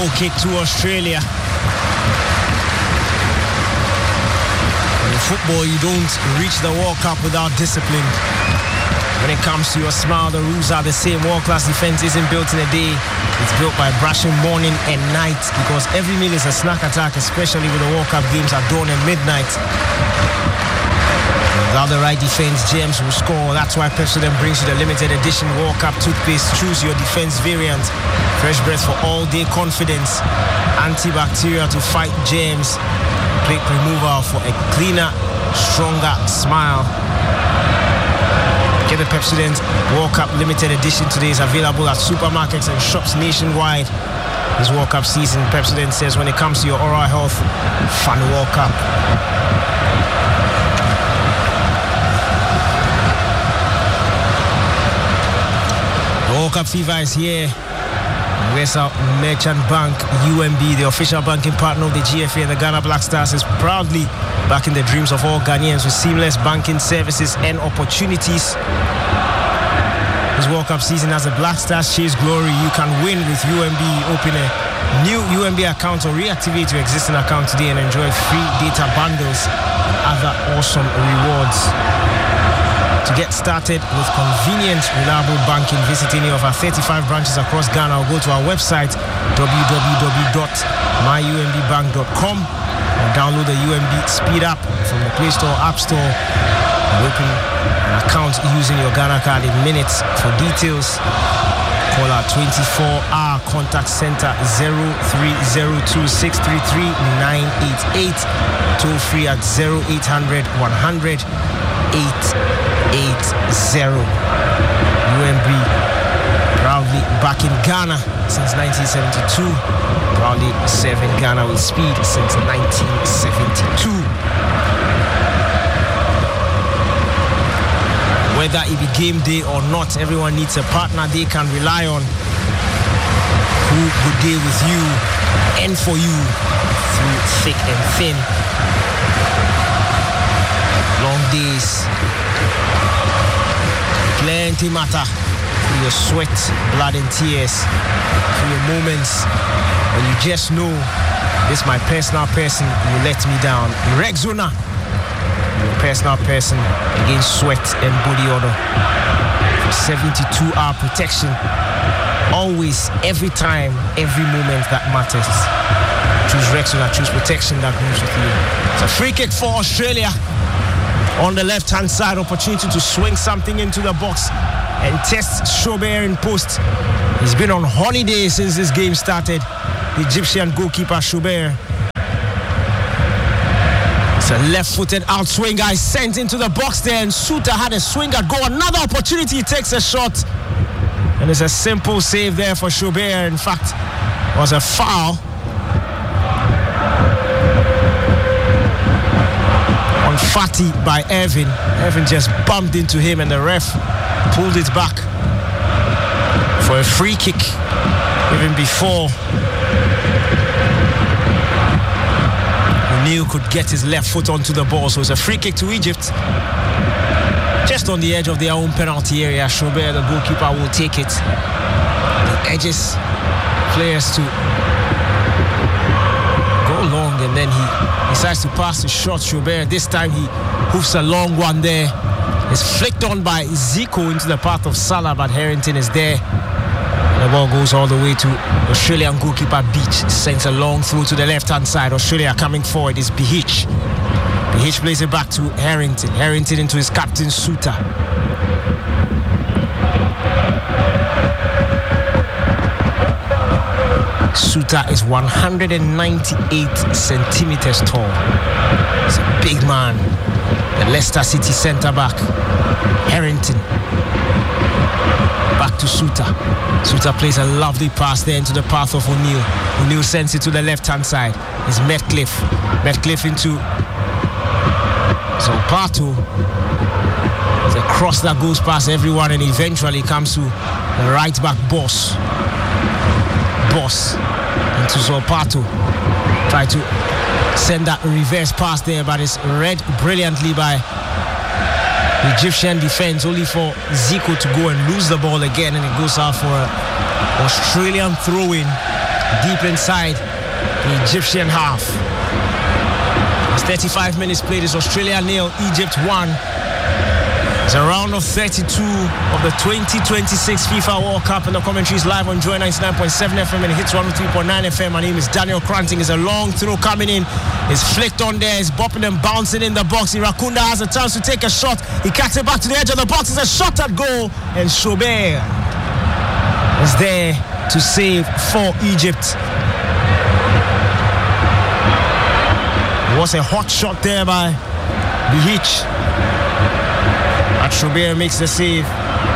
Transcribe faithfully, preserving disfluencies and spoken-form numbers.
Goal kick to Australia. In football, you don't reach the World Cup without discipline. When it comes to your smile, the rules are the same. World-class defense isn't built in a day. It's built by brushing morning and night, because every meal is a snack attack, especially with the World Cup games at dawn and midnight. Without the right defense, James will score. That's why Pepsodent brings you the limited edition World Cup toothpaste. Choose your defense variant. Fresh breath for all-day confidence. Antibacterial to fight germs. Plaque removal for a cleaner, stronger smile. Get the Pepsodent World Cup limited edition today. Is available at supermarkets and shops nationwide. This World Cup season, Pepsodent says, when it comes to your oral health, fun World Cup. The World Cup fever is here. Westside Merchant Bank, U M B, the official banking partner of the G F A and the Ghana Black Stars, is proudly back in the dreams of all Ghanaians with seamless banking services and opportunities. This World Cup season, as the Black Stars chase glory, you can win with U M B. Open a new U M B account or reactivate your existing account today and enjoy free data bundles and other awesome rewards. To get started with convenient, reliable banking, visit any of our thirty-five branches across Ghana or go to our website w w w dot my u m b bank dot com or download the U M B Speed app from the Play Store, App Store, and open an account using your Ghana card in minutes. For details, call our twenty-four hour contact center zero three zero two, six three three, nine eight eight, toll free at zero eight hundred, one hundred, eight eight zero. U M B proudly back in Ghana since nineteen seventy-two, proudly serving Ghana with speed since nineteen seventy-two. Whether it be game day or not, everyone needs a partner they can rely on, who would deal with you and for you through thick and thin. Long days, plenty matter for your sweat, blood and tears, for your moments when you just know this my personal person will let me down. Rexona, your personal person against sweat and body odor. For seventy-two hour protection, always, every time, every moment that matters. Choose Rexona, choose protection that moves with you. It's a free kick for Australia. On the left-hand side, opportunity to swing something into the box and test Chaubert in post. He's been on holiday since this game started. The Egyptian goalkeeper Chaubert. It's a left-footed outswing guy sent into the box there, and Suter had a swing at goal. Another opportunity, he takes a shot. And it's a simple save there for Chaubert. In fact, it was a foul. On Fati by Evan. Evan just bumped into him and the ref pulled it back for a free kick even before O'Neal could get his left foot onto the ball. So it's a free kick to Egypt. Just on the edge of their own penalty area. Chaubert, the goalkeeper, will take it. The edges players to go long, and then he decides to pass the shot. Chaubert, this time he hoofs a long one there. It's flicked on by Zico into the path of Salah, but Harrington is there. The ball goes all the way to Australian goalkeeper Beach. Sends a long through to the left-hand side. Australia coming forward is Behich. Behich plays it back to Harrington. Harrington into his captain Suter. Suter is one hundred ninety-eight centimeters tall. He's a big man. The Leicester City centre-back, Harrington. Back to Suter. Suter plays a lovely pass there into the path of O'Neal. O'Neal sends it to the left-hand side. It's Metcalfe. Metcalfe into Zolpato. It's a cross that goes past everyone and eventually comes to the right-back Boss. Boss into Zolpato. Try to send that reverse pass there, but it's read brilliantly by the Egyptian defense, only for Zico to go and lose the ball again, and it goes out for an Australian throw-in. deep inside the Egyptian half. It's thirty-five minutes played. It's Australia nil, Egypt one. It's a round of thirty-two of the twenty twenty-six FIFA World Cup, and the commentary is live on Joy ninety-nine point seven F M and it hits one oh three point nine F M. My name is Daniel Cranting. It's a long throw coming in. It's flicked on there. It's bopping and bouncing in the box. Irakunda has a chance to take a shot. He cuts it back to the edge of the box. It's a shot at goal, and Chaubert is there to save for Egypt. It was a hot shot there by Behich. Chaubert makes the save.